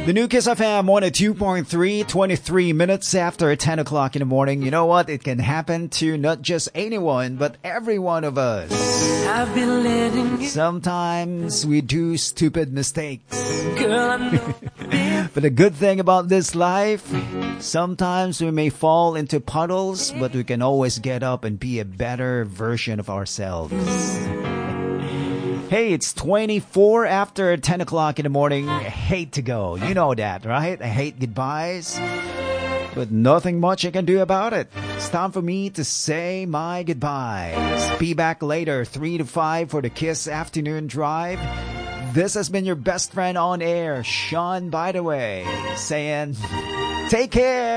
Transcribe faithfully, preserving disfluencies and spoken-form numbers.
The new Kiss F M one oh two point three, twenty-three minutes after ten o'clock in the morning. You know what? It can happen to not just anyone, but every one of us. I've been letting you. Sometimes we do stupid mistakes. Girl, I know. But the good thing about this life, sometimes we may fall into puddles, but we can always get up and be a better version of ourselves. Hey, it's twenty-four after ten o'clock in the morning. I hate to go. You know that, right? I hate goodbyes. But nothing much I can do about it. It's time for me to say my goodbyes. Be back later, three to five for the Kiss Afternoon Drive. This has been your best friend on air, Sean, by the way, saying, take care.